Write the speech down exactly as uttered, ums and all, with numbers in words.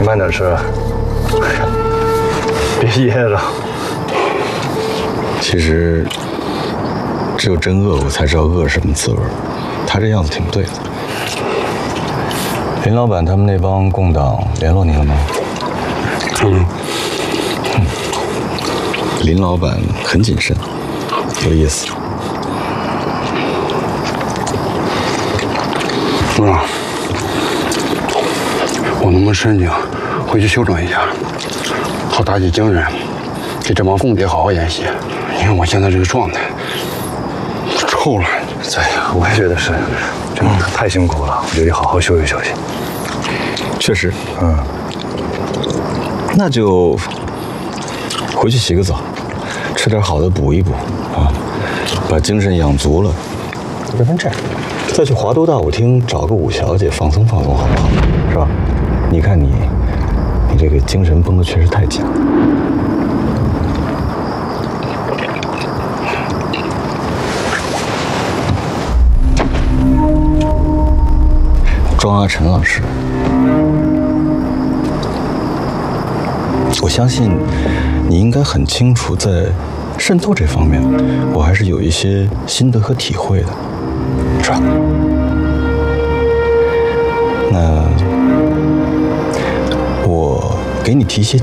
慢点吃，别噎着。 其实，只有真饿过才知道饿是什么滋味。他这样子挺对的。林老板他们那帮共党联络你了吗？ 嗯。 嗯。林老板很谨慎，有意思。 啊，我能不能申请回去休整一下，好打起精神，给这帮共谍好好演习。你看我现在这个状态，都臭了。 哎呀，我也觉得是，真的太辛苦了，我觉得得好好休息休息。 确实， 嗯， 那就回去洗个澡，吃点好的补一补啊，把精神养足了。要不然这样，再去华都大舞厅找个五小姐放松放松，好不好？是吧？你看你，你这个精神绷得确实太紧。庄阿晨老师，我相信你应该很清楚，在渗透这方面，我还是有一些心得和体会的，是吧？那我给你提一些